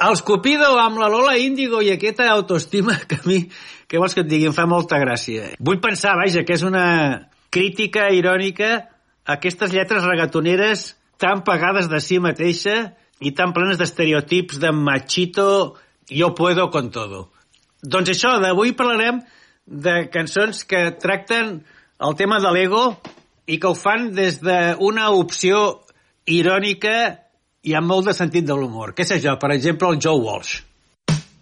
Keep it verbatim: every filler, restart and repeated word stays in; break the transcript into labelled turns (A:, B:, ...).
A: Els Cupido amb la Lola Índigo i aquesta autoestima que a mi, què vols que et digui, em fa molta gràcia. Vull pensar, vaja, que és una crítica irònica a aquestes lletres regatoneres tan pagades de si mateixa i tan plenes d'estereotips de machito, yo puedo con todo. Doncs això, d'avui parlarem de cançons que tracten el tema de l'ego i que ho fan des d'una opció irònica i amb molt de sentit de l'humor. Què sé jo, per exemple, el Joe Walsh.